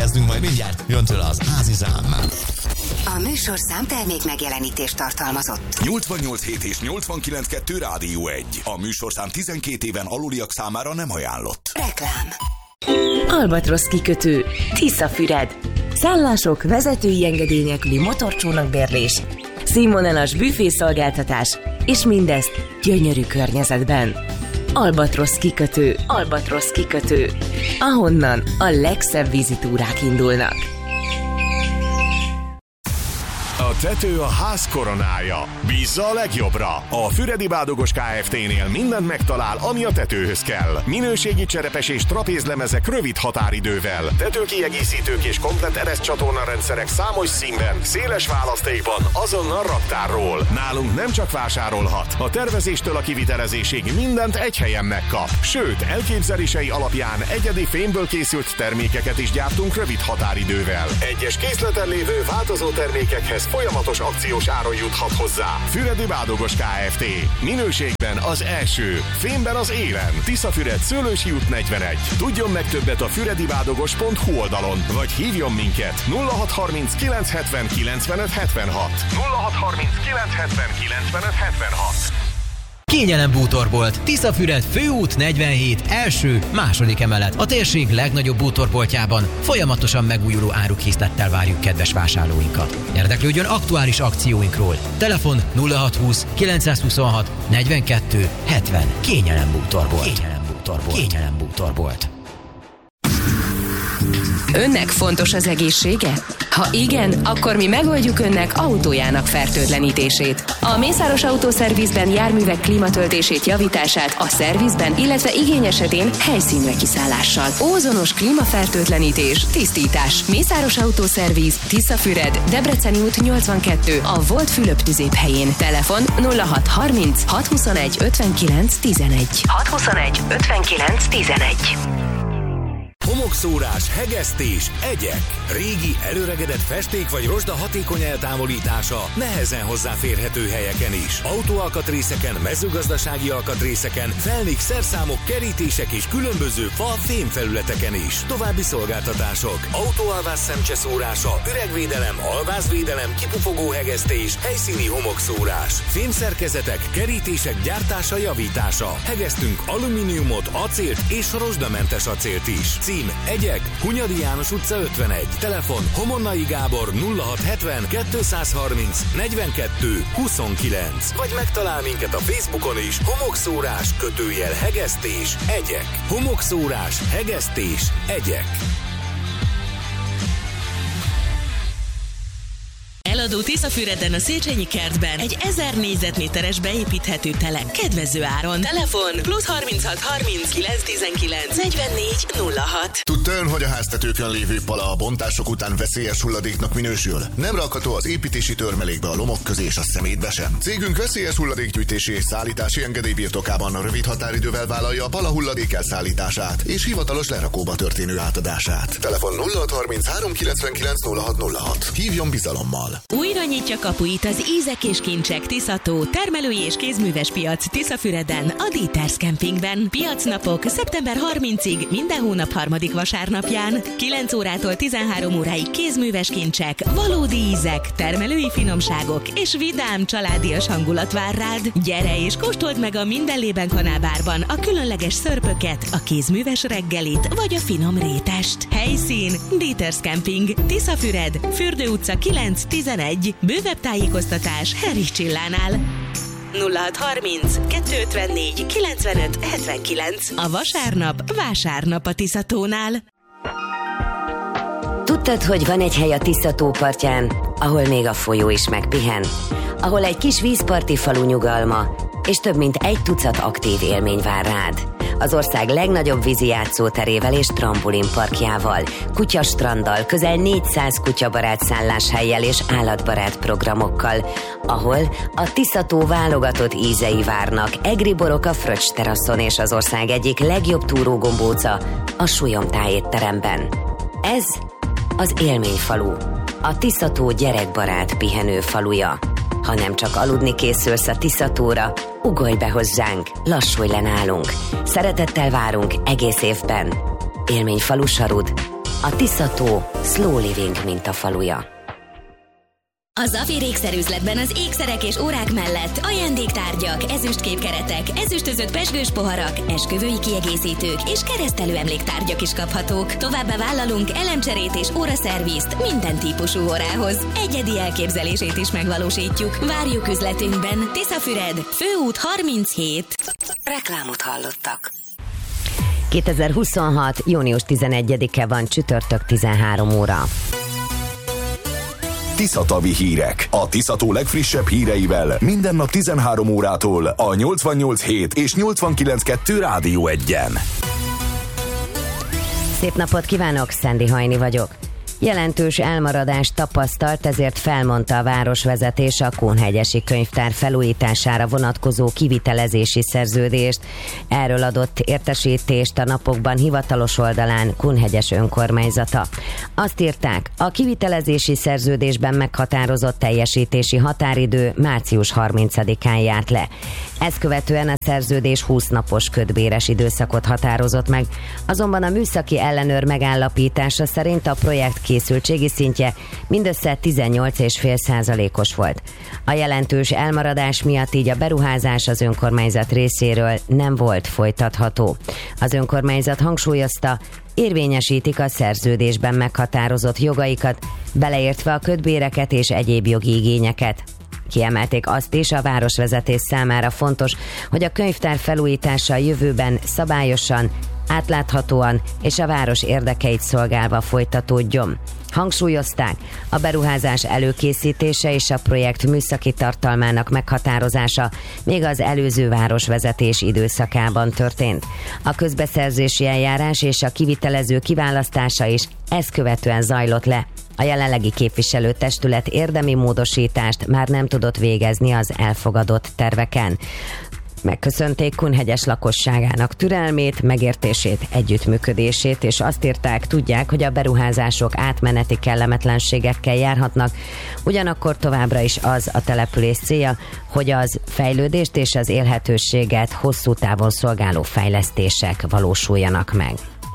kezdünk majd mindjárt. Jön tőle az Ázizám. A műsor számtermék megjelenítést tartalmazott. 88.7 és 89.2 Rádió 1. A műsorszám 12 éven aluliak számára nem ajánlott. Reklám. Albatrosz kikötő, Tiszafüred. Szállások, vezetői engedély nélküli motorcsónakbérlés, színvonalas büfészolgáltatás, és mindezt gyönyörű környezetben. Albatrosz kikötő, Albatrosz kikötő, ahonnan a legszebb vízitúrák indulnak. A tető a ház koronája. Bízza a legjobbra. A Füredi Bádogos Kft-nél mindent megtalál, ami a tetőhöz kell. Minőségi cserepes és trapézlemezek rövid határidővel. Tetőkiegészítők és komplett ereszcsatorna rendszerek számos színben, széles választékban, azonnal raktárról. Nálunk nem csak vásárolhat. A tervezéstől a kivitelezésig mindent egy helyen megkap. Sőt, elképzelései alapján egyedi fémből készült termékeket is gyártunk rövid határidővel. Egyes készleten lévő változó termékekhez folyamatos akciós áron juthat hozzá. Füredi Bádogos Kft. Minőségben az első, fémben az élen. Tiszafüred, Szőlősi út 41. Tudjon meg többet a füredibádogos.hu oldalon, vagy hívjon minket 0630 970 95 76. 0630 970 95 76. Kényelem bútorbolt, Tiszafüred főút 47, első-második emelet. A térség legnagyobb bútorboltjában folyamatosan megújuló árukkészlettel várjuk kedves vásárlóinkat. Érdeklődjön aktuális akcióinkról. Telefon 0620 926 42 70. Kényelem bútorbolt. Kényelem bútorbolt. Kényelem bútorbolt. Önnek fontos az egészsége? Ha igen, akkor mi megoldjuk önnek autójának fertőtlenítését. A Mészáros Autószervizben járművek klímatöltését, javítását a szervizben, illetve igény esetén helyszínre kiszállással. Ózonos klímafertőtlenítés, tisztítás. Mészáros Autószerviz, Tiszafüred, Debreceni út 82, a Volt Fülöp helyén. Telefon 0630 621 59 11. 621 59 11. Homokszórás, hegesztés, egyek. Régi, előregedett festék vagy rozsda hatékony eltávolítása nehezen hozzáférhető helyeken is. Autóalkatrészeken, mezőgazdasági alkatrészeken, felnik, szerszámok, kerítések és különböző fa-fémfelületeken is. További szolgáltatások: autóalvás szemcseszórása, üregvédelem, alvázvédelem, kipufogó hegesztés, helyszíni homokszórás, fémszerkezetek, kerítések gyártása, javítása. Hegesztünk alumíniumot, acélt és rozsdamentes acélt is. Cím: Egyek, Hunyadi János utca 51. Telefon: Homonnai Gábor 0670 230 42 29. Vagy megtalál minket a Facebookon is. Homokszórás, hegesztés, egyek. Homokszórás, hegesztés, egyek. Eladó Tiszafüreden a Széchenyi kertben egy 1000 négyzetméteres beépíthető telek kedvező áron. Telefon +36 30 919 44 06. Tudta ön, hogy a háztetőkön lévő pala a bontások után veszélyes hulladéknak minősül? Nem rakható az építési törmelékbe, a lomok közé és a szemétbe sem. Cégünk veszélyes hulladékgyűjtési és szállítási engedély birtokában a rövid határidővel vállalja a pala hulladék elszállítását és hivatalos lerakóba történő átadását. Telefon 0630 399 0606. Hívjon bizalommal. Újra nyitja kapuit az Ízek és Kincsek Tiszató termelői és kézműves piac Tiszafüreden, a Dieters Campingben. Piacnapok szeptember 30-ig minden hónap harmadik vasárnapján. 9 órától 13 óráig kézműves kincsek, valódi ízek, termelői finomságok és vidám családias hangulat vár rád. Gyere és kóstold meg a Mindenlében kanálbárban a különleges szörpöket, a kézműves reggelit vagy a finom rétest. Helyszín: Dieters Camping, Tiszafüred, Fürdő utca 9-11. Bővebb tájékoztatás Henrich Csillánál. 0630 254 95 79. A vasárnap vásárnap a Tiszatónál. Tudtad, hogy van egy hely a Tisza tópartján, ahol még a folyó is megpihen? Ahol egy kis vízparti falu nyugalma, és több mint 100 aktív élmény vár rád. Az ország legnagyobb vízi játszóterével és trampolinparkjával, kutyastranddal, közel 400 kutyabarát szálláshelyjel és állatbarát programokkal, ahol a Tiszató válogatott ízei várnak, egri borok a Fröccs teraszon és az ország egyik legjobb túrógombóca, a Súlyom étteremben. Ez az élményfalu, a Tiszató gyerekbarát pihenő faluja. Ha nem csak aludni készülsz a Tiszatóra, ugolj be hozzánk, lassulj le nálunk. Szeretettel várunk egész évben. Élményfalu Sarud, A Tisza-tó slow living mintafaluja. A Zafir ékszerüzletben az ékszerek és órák mellett ajándéktárgyak, ezüstképkeretek, ezüstözött pezsgős poharak, esküvői kiegészítők és keresztelő emléktárgyak is kaphatók. Továbbá vállalunk elemcserét és óraszervízt minden típusú órához. Egyedi elképzelését is megvalósítjuk. Várjuk üzletünkben. Tiszafüred, Főút 37. Reklámot hallottak. 2026. június 11-e van, csütörtök 13 óra. Tiszatavi hírek. A Tisza-tó legfrissebb híreivel minden nap 13 órától a 88.7 és 89.2 Rádió 1-en. Szép napot kívánok, Szendi Hajni vagyok. Jelentős elmaradást tapasztalt, ezért felmondta a városvezetés a Kunhegyesi könyvtár felújítására vonatkozó kivitelezési szerződést. Erről adott értesítést a napokban hivatalos oldalán Kunhegyes önkormányzata. Azt írták, a kivitelezési szerződésben meghatározott teljesítési határidő március 30-án járt le. Ezt követően a szerződés 20 napos kötbéres időszakot határozott meg, azonban a műszaki ellenőr megállapítása szerint a projekt készültségi szintje mindössze 18,5%-os volt. A jelentős elmaradás miatt így a beruházás az önkormányzat részéről nem volt folytatható. Az önkormányzat hangsúlyozta, érvényesítik a szerződésben meghatározott jogaikat, beleértve a kötbéreket és egyéb jogi igényeket. Kiemelték azt is, a városvezetés számára fontos, hogy a könyvtár felújítása a jövőben szabályosan, átláthatóan és a város érdekeit szolgálva folytatódjon. Hangsúlyozták, a beruházás előkészítése és a projekt műszaki tartalmának meghatározása még az előző városvezetés időszakában történt. A közbeszerzési eljárás és a kivitelező kiválasztása is ezt követően zajlott le. A jelenlegi képviselőtestület érdemi módosítást már nem tudott végezni az elfogadott terveken. Megköszönték Kunhegyes lakosságának türelmét, megértését, együttműködését, és azt írták, tudják, hogy a beruházások átmeneti kellemetlenségekkel járhatnak, ugyanakkor továbbra is az a település célja, hogy az fejlődést és az élhetőséget hosszú távon szolgáló fejlesztések valósuljanak meg.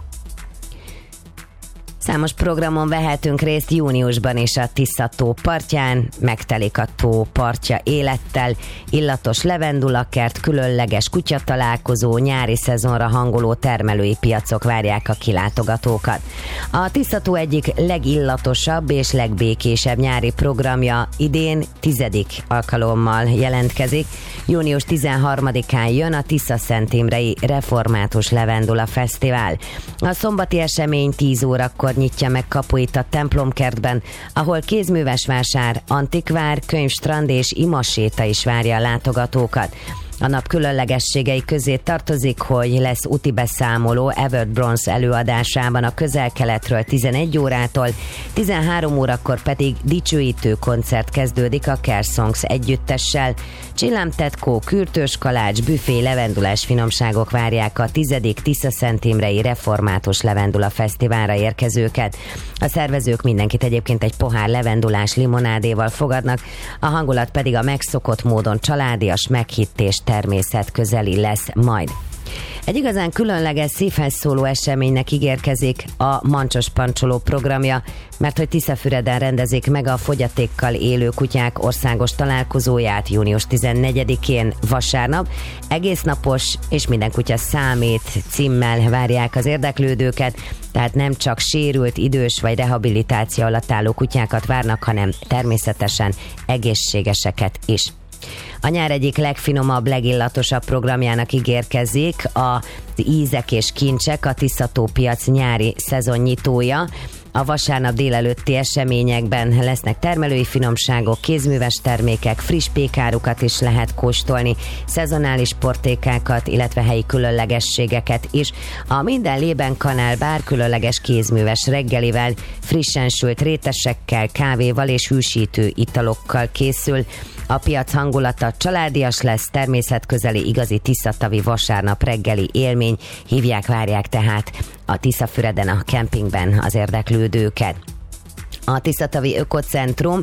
Számos programon vehetünk részt júniusban is a Tisza-tó partján, megtelik a tó partja élettel, illatos levendulakert, különleges kutyatalálkozó, nyári szezonra hangoló termelői piacok várják a kilátogatókat. A Tisza-tó egyik legillatosabb és legbékésebb nyári programja idén 10. alkalommal jelentkezik. Június 13-án jön a Tisza-Szentimrei Református Levendula Fesztivál. A szombati esemény 10 órakor nyitja meg kapuit a templomkertben, ahol kézművesvásár, antikvár, könyvstrand és imaséta is várja a látogatókat. A nap különlegességei közé tartozik, hogy lesz úti beszámoló Evert Bronze előadásában a Közel-Keletről 11 órától, 13 órakor pedig dicsőítő koncert kezdődik a Kersongs együttessel. Csillámtetkó, kürtős kalács, büfé, levendulás finomságok várják a 10. Tisza-Szentimrei Református Levendula Fesztiválra érkezőket. A szervezők mindenkit egyébként egy pohár levendulás limonádéval fogadnak, a hangulat pedig a megszokott módon családias, meghitt és természetközeli lesz majd. Egy igazán különleges, szívhez szóló eseménynek ígérkezik a Mancsos Pancsoló programja, mert hogy Tiszafüreden rendezik meg a fogyatékkal élő kutyák országos találkozóját június 14-én vasárnap. Egésznapos és minden kutya számít címmel várják az érdeklődőket, tehát nem csak sérült, idős vagy rehabilitáció alatt álló kutyákat várnak, hanem természetesen egészségeseket is. A nyár egyik legfinomabb, legillatosabb programjának ígérkezik az Ízek és Kincsek, a Tisza-tó piac nyári szezonnyitója. A vasárnap délelőtti eseményekben lesznek termelői finomságok, kézműves termékek, friss pékárukat is lehet kóstolni, szezonális portékákat, illetve helyi különlegességeket is. A Minden Lében Kanál bár különleges kézműves reggelivel, frissen sült rétesekkel, kávéval és hűsítő italokkal készül. A piac hangulata családias lesz, természetközeli, igazi tiszatavi vasárnap reggeli élmény, várják tehát a Tiszafüreden a kempingben az érdeklődőket. A Tiszatavi Ökocentrum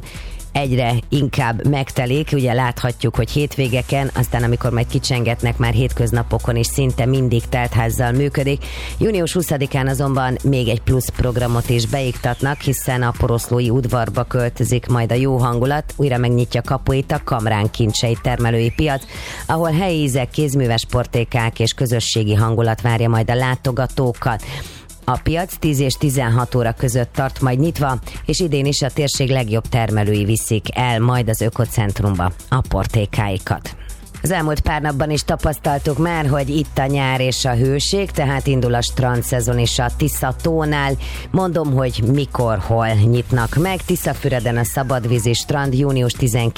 egyre inkább megtelik. Ugye láthatjuk, hogy hétvégeken, aztán amikor majd kicsengetnek, már hétköznapokon is szinte mindig teltházzal működik. Június 20-án azonban még egy plusz programot is beiktatnak, hiszen a poroszlói udvarba költözik majd a jó hangulat, újra megnyitja kapuit a Kamrán kincsei termelői piac, ahol helyi ízek, kézműves portékák és közösségi hangulat várja majd a látogatókat. A piac 10 és 16 óra között tart majd nyitva, és idén is a térség legjobb termelői viszik el majd az ökocentrumba a portékáikat. Az elmúlt pár napban is tapasztaltuk már, hogy itt a nyár és a hőség, tehát indul a strandszezon is a Tisza-tónál. Mondom, hogy mikor, hol nyitnak meg. Tiszafüreden a szabadvízi strand június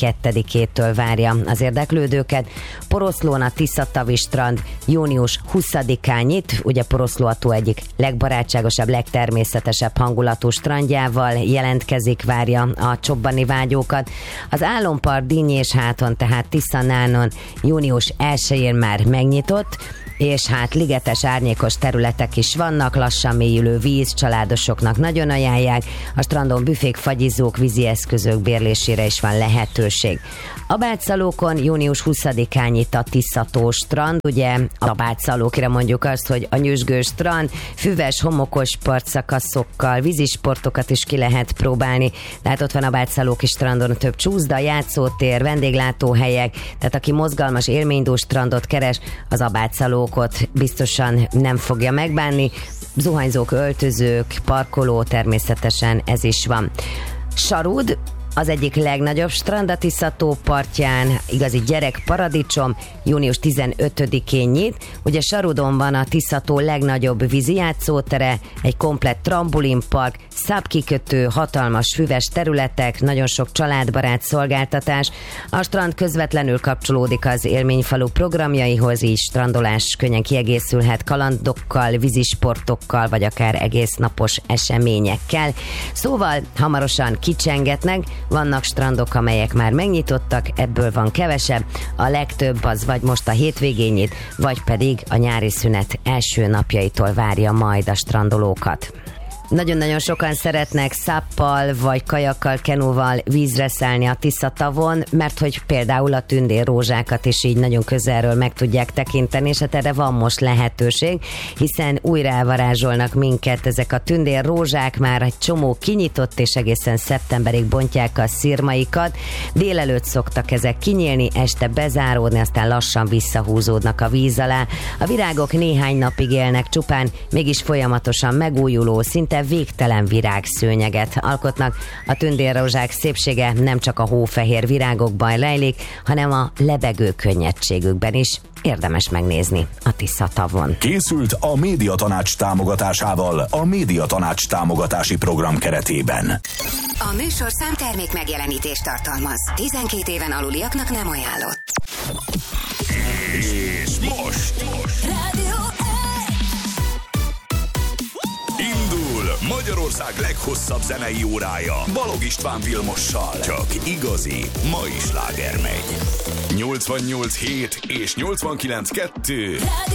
12-től várja az érdeklődőket. Poroszlón a Tiszatavi strand június 20-án nyit, ugye Poroszló a tó egyik legbarátságosabb, legtermészetesebb hangulatú strandjával jelentkezik, várja a csobbani vágyókat. Az Álompart Dinnyésháton, tehát Tiszanánon június 1-én már megnyitott, és hát ligetes, árnyékos területek is vannak, lassan mélyülő víz, családosoknak nagyon ajánlják, a strandon büfék, fagyizók, vízi eszközök bérlésére is van lehetőség. A Bátszalókon június 20-án nyit a Tiszató strand, ugye a Bátszalókra mondjuk azt, hogy a nyüzsgő strand, füves, homokos partszakaszokkal, vízisportokat is ki lehet próbálni, tehát ott van a Bátszalóki strandon több csúszda, játszótér, vendéglátóhelyek, tehát aki mozgalmas, élménydús strandot keres, az a Bátszalókot biztosan nem fogja megbánni. Zuhanyzók, öltözők, parkoló, természetesen ez is van. Sarud az egyik legnagyobb strand a Tisza-tó partján, igazi gyerekparadicsom, június 15-én nyit. Ugye Sarudon van a Tisza-tó legnagyobb vízi játszótere, egy komplett trambulinpark, szabkikötő, hatalmas füves területek, nagyon sok családbarát szolgáltatás. A strand közvetlenül kapcsolódik az élményfalu programjaihoz, így strandolás könnyen kiegészülhet kalandokkal, vízisportokkal, vagy akár egész napos eseményekkel. Szóval hamarosan kicsengetnek. Vannak strandok, amelyek már megnyitottak, ebből van kevesebb, a legtöbb az vagy most a hétvégén nyit, vagy pedig a nyári szünet első napjaitól várja majd a strandolókat. Nagyon-nagyon sokan szeretnek száppal vagy kajakkal, kenúval vízre szállni a Tisza-tavon, mert hogy például a tündérrózsákat is így nagyon közelről meg tudják tekinteni, és hát erre van most lehetőség, hiszen újra elvarázsolnak minket ezek a tündérrózsák, már egy csomó kinyitott, és egészen szeptemberig bontják a szirmaikat. Délelőtt szoktak ezek kinyílni, este bezáródni, aztán lassan visszahúzódnak a víz alá. A virágok néhány napig élnek csupán, mégis folyamatosan megújuló, szinte végtelen virágszőnyeget alkotnak. A tündérrózsák szépsége nem csak a hófehér virágokban rejlik, hanem a lebegő könnyedségükben is. Érdemes megnézni a Tisza-tavon. Készült a Médiatanács támogatásával a Médiatanács támogatási program keretében. A műsorszám termék megjelenítést tartalmaz. 12 éven aluliaknak nem ajánlott. És most Magyarország leghosszabb zenei órája Balog István Vilmossal. Csak igazi mai sláger megy. 88.7 és 89.2